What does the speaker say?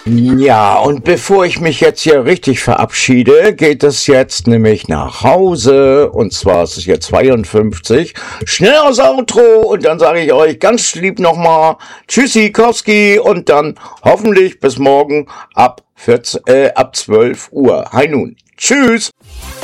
Ja, und bevor ich mich jetzt hier richtig verabschiede, geht es jetzt nämlich nach Hause. Und zwar ist es jetzt 52. Schnell aus Outro und dann sage ich euch ganz lieb nochmal Tschüssikowski und dann hoffentlich bis morgen ab 12 Uhr. Hi nun. Tschüss.